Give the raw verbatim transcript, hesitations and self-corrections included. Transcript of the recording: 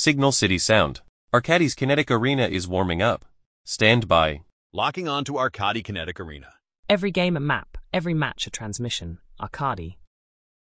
Signal City Sound. Arcadis Kinetic Arena is warming up. Stand by. Locking on to Arcadi Kinetic Arena. Every game a map, every match a transmission. Arcadi.